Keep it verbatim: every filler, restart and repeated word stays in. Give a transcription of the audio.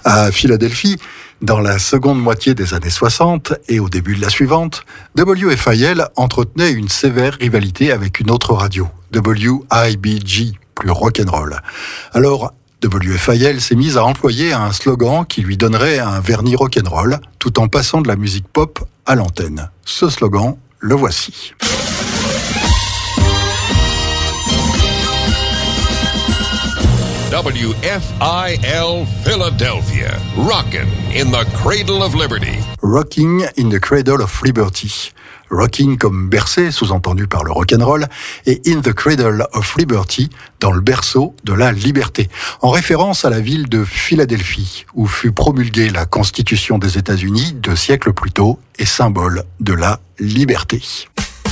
À Philadelphie, dans la seconde moitié des années soixante et au début de la suivante, W F I L entretenait une sévère rivalité avec une autre radio, W I B G, plus rock'n'roll. Alors, W F I L s'est mise à employer un slogan qui lui donnerait un vernis rock'n'roll, tout en passant de la musique pop à l'antenne. Ce slogan, le voici. W F I L Philadelphia, rockin' in the cradle of liberty. Rocking in the cradle of liberty. Rocking comme bercé, sous-entendu par le rock'n'roll, et in the cradle of liberty, dans le berceau de la liberté, en référence à la ville de Philadelphie, où fut promulguée la Constitution des États-Unis deux siècles plus tôt et symbole de la liberté.